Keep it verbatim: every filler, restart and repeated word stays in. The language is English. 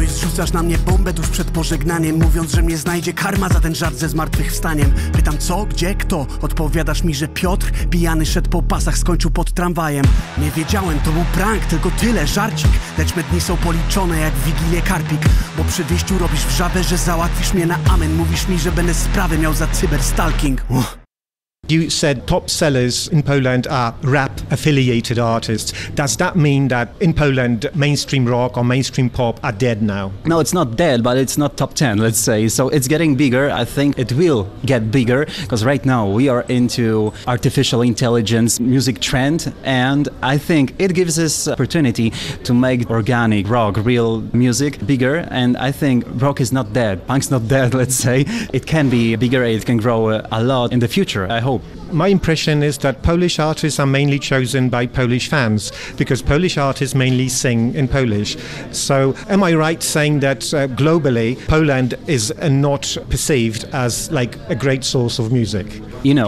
i zrzucasz na mnie bombę tuż przed pożegnaniem, mówiąc, że mnie znajdzie karma za ten żart ze zmartwychwstaniem. Pytam co, gdzie, kto? Odpowiadasz mi, że Piotr pijany szedł po pasach, skończył pod tramwajem. Nie wiedziałem, to był prank, tylko tyle, żarcik. Lecz me dni są policzone jak w Wigilię karpik. Bo przy wyjściu robisz wrzawę, że załatwisz mnie na amen. Mówisz mi, że będę sprawę miał za cyberstalking. Uch. You said top sellers in Poland are rap-affiliated artists. Does that mean that in Poland mainstream rock or mainstream pop are dead now? No, it's not dead, but it's not top ten, let's say. So it's getting bigger. I think it will get bigger because right now we are into artificial intelligence music trend, and I think it gives us opportunity to make organic rock, real music bigger. And I think rock is not dead. Punk's not dead, let's say. It can be bigger. It can grow a lot in the future, I hope. My impression is that Polish artists are mainly chosen by Polish fans because Polish artists mainly sing in Polish. So am I right saying that uh, globally Poland is uh, not perceived as like a great source of music? You know,